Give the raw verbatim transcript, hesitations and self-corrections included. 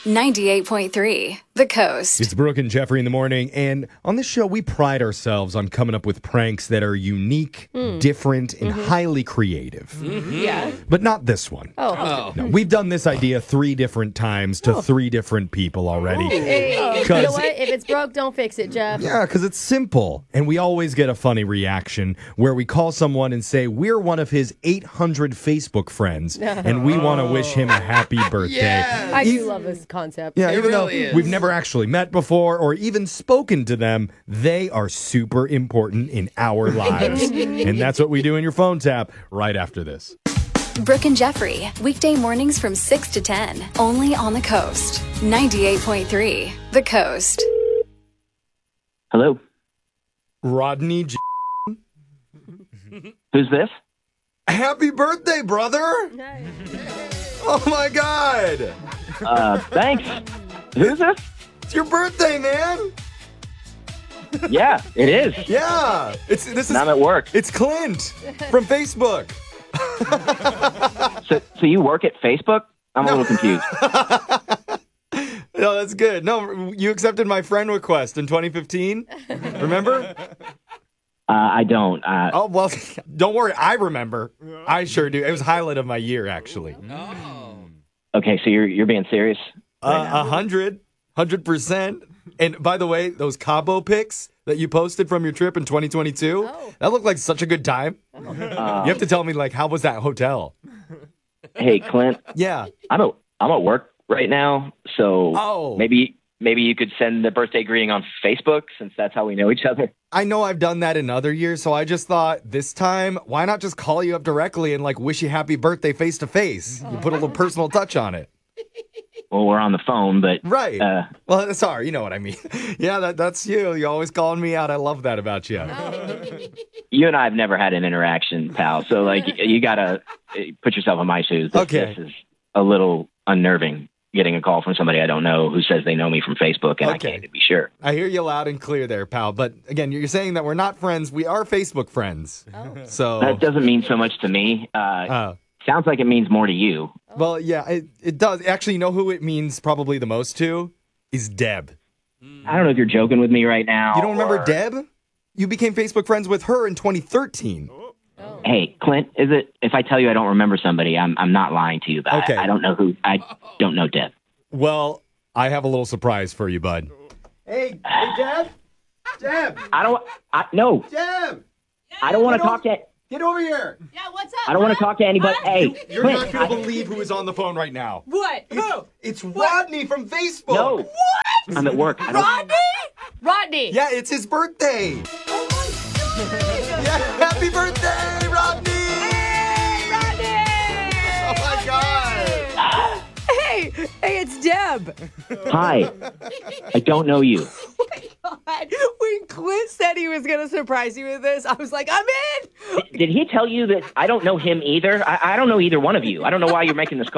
ninety-eight point three, The Coast. It's Brooke and Jeffrey in the morning, and on this show, we pride ourselves on coming up with pranks that are unique, Mm. different, and Mm-hmm. highly creative. Mm-hmm. Yeah. But not this one. Oh. oh. No, we've done this idea three different times to three different people already. Hey, you 'Cause- know what? If it's broke, don't fix it, Jeff. Yeah, because it's simple, and we always get a funny reaction where we call someone and say, we're one of his eight hundred Facebook friends, and we want to wish him a happy birthday. I E- do love this concept. Yeah, It even though really is. we've never actually met before or even spoken to them, they are super important in our lives. And that's what we do in your phone tap right after this. Brooke and Jeffrey, weekday mornings from six to ten, only on The Coast. ninety-eight point three, The Coast. Hello, Rodney J- who's this? Happy birthday, brother! Oh my God! Uh, thanks. Who's this? It's your birthday, man! Yeah, it is. Yeah! It's this is And I'm at work. It's Clint from Facebook. So, so you work at Facebook? I'm a little confused. No, that's good. No, you accepted my friend request in twenty fifteen. Remember? Uh, I don't. Uh, Oh, well, don't worry. I remember. I sure do. It was a highlight of my year, actually. okay, so you're you're being serious? Uh, A hundred. Hundred percent. And by the way, those Cabo pics that you posted from your trip in twenty twenty-two, Oh. that looked like such a good time. Uh, You have to tell me, like, how was that hotel? hey, Clint, Yeah. I'm at I'm at work right now, so Oh. maybe maybe you could send the birthday greeting on Facebook since that's how we know each other. I know I've done that in other years, so I just thought this time, why not just call you up directly and, like, wish you happy birthday face to face? You put a little personal touch on it. Well, we're on the phone, but Right. Uh, Well, sorry, you know what I mean. Yeah, that, that's you. You're always calling me out. I love that about you. you and I have never had an interaction, pal. So like, y- you gotta uh, put yourself in my shoes. This, Okay. this is a little unnerving. Getting a call from somebody I don't know who says they know me from Facebook, and I Okay. can't even be sure. I hear you loud and clear there, pal. But again, you're saying that we're not friends. We are Facebook friends. So, That doesn't mean so much to me. Uh, uh, sounds like it means more to you. well, yeah, it, it does. Actually, you know who it means probably the most to? Is Deb. I don't know if you're joking with me right now. You don't remember or- Deb? You became Facebook friends with her in twenty thirteen. Hey, Clint, is it if I tell you I don't remember somebody, I'm I'm not lying to you, but Okay. I, I don't know who. I don't know Deb. Well, I have a little surprise for you, bud. Hey, hey, Deb? Deb! I don't. I no. Deb! I don't want to talk to. Get over here! Yeah, what's up? I don't want to talk to anybody. Hey, You're Clint. not going to I- believe who is on the phone right now. What? Who? It's Rodney from Facebook. no. What? I'm at work. I don't, Rodney? Rodney. Yeah, it's his birthday. Oh my God. Yeah, happy birthday, Rodney! Hey, Rodney. Oh my God! Hey, hey, it's Deb. Hi. I don't know you. God, when Clint said he was going to surprise you with this, I was like, I'm in. Did he tell you that I don't know him either? I, I don't know either one of you. I don't know why you're making this call.